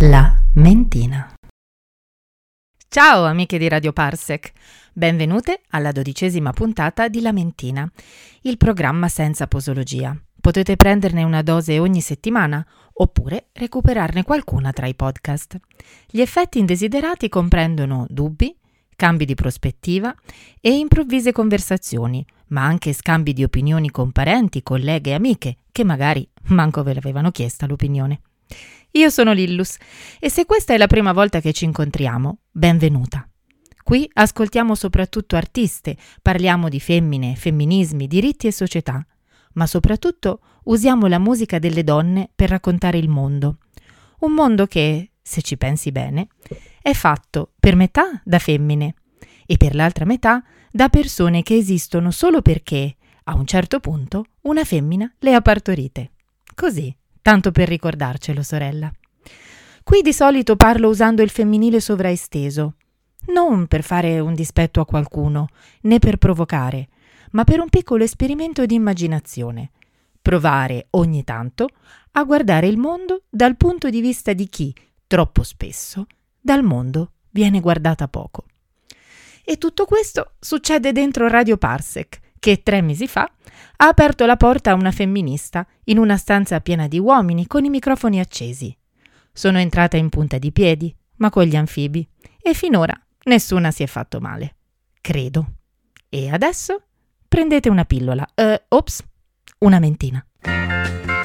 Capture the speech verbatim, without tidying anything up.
La mentina. Ciao amiche di Radio Parsec, benvenute alla dodicesima puntata di La mentina, il programma senza posologia. Potete prenderne una dose ogni settimana oppure recuperarne qualcuna tra i podcast. Gli effetti indesiderati comprendono dubbi, cambi di prospettiva e improvvise conversazioni, ma anche scambi di opinioni con parenti, colleghe e amiche che magari manco ve l'avevano chiesta l'opinione. Io sono Lillus e se questa è la prima volta che ci incontriamo, benvenuta. Qui ascoltiamo soprattutto artiste, parliamo di femmine, femminismi, diritti e società, ma soprattutto usiamo la musica delle donne per raccontare il mondo. Un mondo che, se ci pensi bene, è fatto per metà da femmine e per l'altra metà da persone che esistono solo perché, a un certo punto, una femmina le ha partorite. Così. Tanto per ricordarcelo, sorella. Qui di solito parlo usando il femminile sovraesteso, non per fare un dispetto a qualcuno, né per provocare, ma per un piccolo esperimento di immaginazione. Provare ogni tanto a guardare il mondo dal punto di vista di chi, troppo spesso, dal mondo viene guardata poco. E tutto questo succede dentro Radio Parsec, che tre mesi fa ha aperto la porta a una femminista in una stanza piena di uomini con i microfoni accesi. Sono entrata in punta di piedi, ma con gli anfibi, e finora nessuna si è fatto male. Credo. E adesso prendete una pillola, uh, ops, una mentina.